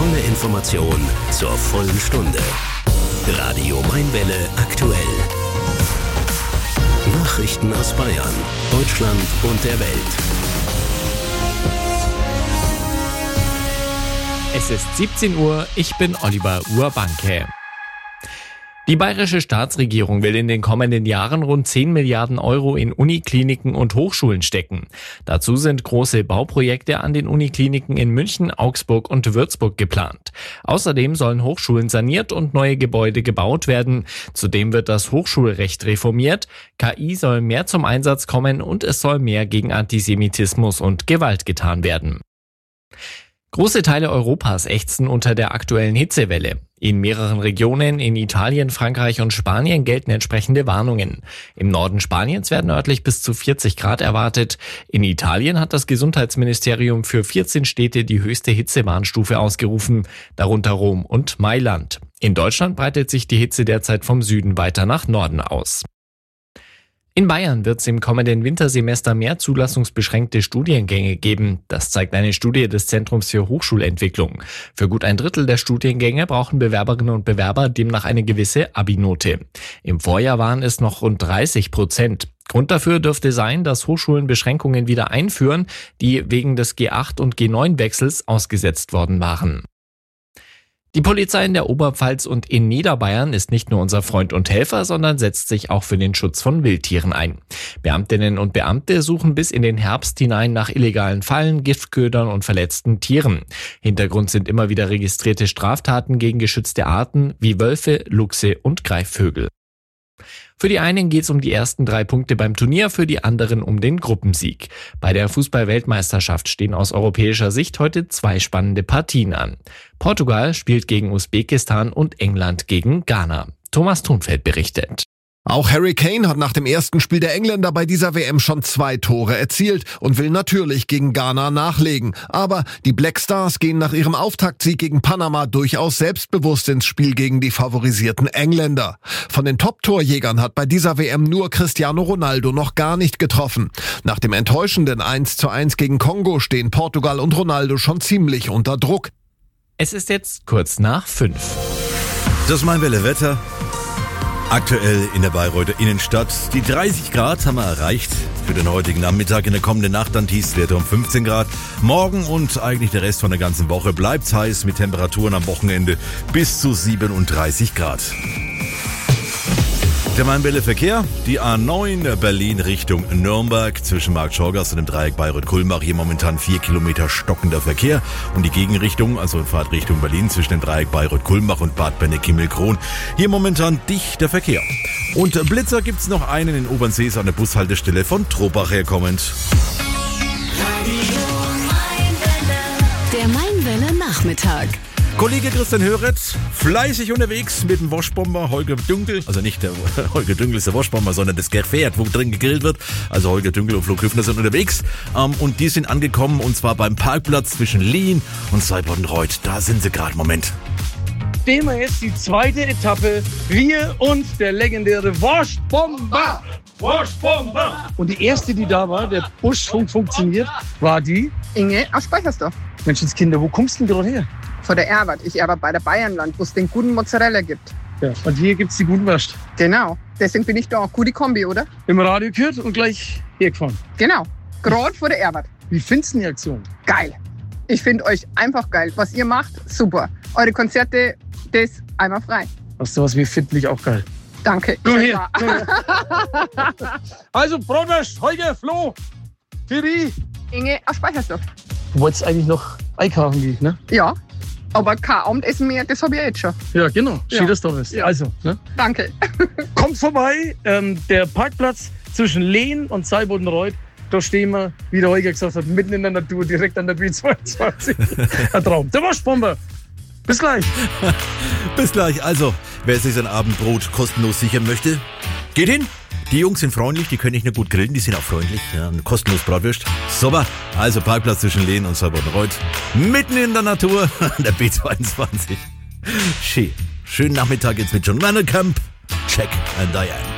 volle Information zur vollen Stunde. Radio Mainwelle aktuell. Nachrichten aus Bayern, Deutschland und der Welt. Es ist 17 Uhr, ich bin Oliver Urbanke. Die bayerische Staatsregierung will in den kommenden Jahren rund 10 Milliarden Euro in Unikliniken und Hochschulen stecken. Dazu sind große Bauprojekte an den Unikliniken in München, Augsburg und Würzburg geplant. Außerdem sollen Hochschulen saniert und neue Gebäude gebaut werden. Zudem wird das Hochschulrecht reformiert. KI soll mehr zum Einsatz kommen und es soll mehr gegen Antisemitismus und Gewalt getan werden. Große Teile Europas ächzen unter der aktuellen Hitzewelle. In mehreren Regionen in Italien, Frankreich und Spanien gelten entsprechende Warnungen. Im Norden Spaniens werden örtlich bis zu 40 Grad erwartet. In Italien hat das Gesundheitsministerium für 14 Städte die höchste Hitzewarnstufe ausgerufen, darunter Rom und Mailand. In Deutschland breitet sich die Hitze derzeit vom Süden weiter nach Norden aus. In Bayern wird es im kommenden Wintersemester mehr zulassungsbeschränkte Studiengänge geben. Das zeigt eine Studie des Zentrums für Hochschulentwicklung. Für gut ein Drittel der Studiengänge brauchen Bewerberinnen und Bewerber demnach eine gewisse Abi-Note. Im Vorjahr waren es noch rund 30%. Grund dafür dürfte sein, dass Hochschulen Beschränkungen wieder einführen, die wegen des G8- und G9-Wechsels ausgesetzt worden waren. Die Polizei in der Oberpfalz und in Niederbayern ist nicht nur unser Freund und Helfer, sondern setzt sich auch für den Schutz von Wildtieren ein. Beamtinnen und Beamte suchen bis in den Herbst hinein nach illegalen Fallen, Giftködern und verletzten Tieren. Hintergrund sind immer wieder registrierte Straftaten gegen geschützte Arten wie Wölfe, Luchse und Greifvögel. Für die einen geht es um die ersten 3 Punkte beim Turnier, für die anderen um den Gruppensieg. Bei der Fußball-Weltmeisterschaft stehen aus europäischer Sicht heute 2 spannende Partien an. Portugal spielt gegen Usbekistan und England gegen Ghana. Thomas Thunfeld berichtet. Auch Harry Kane hat nach dem ersten Spiel der Engländer bei dieser WM schon 2 Tore erzielt und will natürlich gegen Ghana nachlegen. Aber die Black Stars gehen nach ihrem Auftaktsieg gegen Panama durchaus selbstbewusst ins Spiel gegen die favorisierten Engländer. Von den Top-Torjägern hat bei dieser WM nur Cristiano Ronaldo noch gar nicht getroffen. Nach dem enttäuschenden 1:1 gegen Kongo stehen Portugal und Ronaldo schon ziemlich unter Druck. Es ist jetzt kurz nach 5. Das Mainwelle Wetter. Aktuell in der Bayreuther Innenstadt. Die 30 Grad haben wir erreicht für den heutigen Nachmittag. In der kommenden Nacht dann Tiefstwerte um 15 Grad. Morgen und eigentlich der Rest von der ganzen Woche bleibt's heiß mit Temperaturen am Wochenende bis zu 37 Grad. Der Mainwelle Verkehr, die A9 Berlin Richtung Nürnberg zwischen Markt Schorgast und dem Dreieck Bayreuth-Kulmbach. Hier momentan 4 Kilometer stockender Verkehr. Und die Gegenrichtung, also Fahrtrichtung Berlin zwischen dem Dreieck Bayreuth-Kulmbach und Bad Benneck-Himmelkron. Hier momentan dichter Verkehr. Und Blitzer gibt's noch einen in Obernsees an der Bushaltestelle von Tropach herkommend. Der Mainwelle Nachmittag. Kollege Christian Höretz, fleißig unterwegs mit dem Waschbomber Holger Dünkel. Also nicht der Holger Dünkel ist der Waschbomber, sondern das Gefährt, wo drin gegrillt wird. Also Holger Dünkel und Flo Küffner sind unterwegs. Und die sind angekommen, und zwar beim Parkplatz zwischen Lien und Seibodenreuth. Da sind sie gerade. Moment. Stehen wir jetzt die 2. Etappe. Wir und der legendäre Waschbomber. Waschbomber. Und die erste, die da war, der Buschfunk funktioniert, war die Inge aus Speichersdorf. Menschenskinder, wo kommst du denn gerade her? Von der Erwart. Ich arbeite bei der Bayernland, wo es den guten Mozzarella gibt. Ja, und hier gibt's die guten Wurst. Genau. Deswegen bin ich da. Gute Kombi, oder? Im Radio gehört und gleich hergefahren. Genau. Gerade vor der Erwart. Wie findest du die Aktion? Geil. Ich finde euch einfach geil. Was ihr macht, super. Eure Konzerte, das einmal frei. Weißt du was, wir finden dich auch geil. Danke. Komm her. Also, Bratwurst, Holger, Flo, Thierry. Inge aus Speichersdorf. Du wolltest eigentlich noch einkaufen gehen, ne? Ja. Aber kein Abendessen mehr, das habe ich jetzt schon. Ja, genau. Schön, Ja. dass du da bist. Ja. Also, ne? Danke. Kommt vorbei, der Parkplatz zwischen Lehen und Seibodenreuth. Da stehen wir, wie der Holger gesagt hat, mitten in der Natur, direkt an der B22. Ein Traum. Der Waschbomber. Bis gleich. Bis gleich. Also, wer sich sein Abendbrot kostenlos sichern möchte, geht hin. Die Jungs sind freundlich, die können nicht nur gut grillen, die sind auch freundlich. Ja, kostenlos Bratwurst. Super. Also Parkplatz zwischen Lehen und Seibodenreuth. Mitten in der Natur, an der B22. Schön. Schönen Nachmittag jetzt mit John Mellencamp. Check and Diane.